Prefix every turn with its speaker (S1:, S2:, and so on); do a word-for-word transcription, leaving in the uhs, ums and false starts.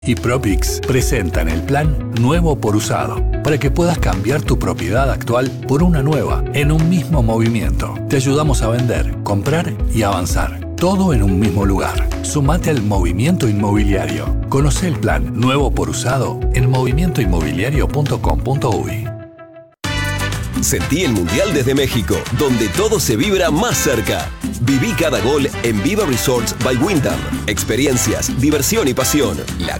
S1: y Propix presentan el plan Nuevo por Usado, para que puedas cambiar tu propiedad actual por una nueva, en un mismo movimiento. Te ayudamos a vender, comprar y avanzar, todo en un mismo lugar. Sumate al movimiento inmobiliario. Conoce el plan Nuevo por Usado en movimiento inmobiliario punto com punto uy.
S2: Sentí el Mundial desde México, donde todo se vibra más cerca. Viví cada gol en Viva Resorts by Wyndham. Experiencias, diversión y pasión. La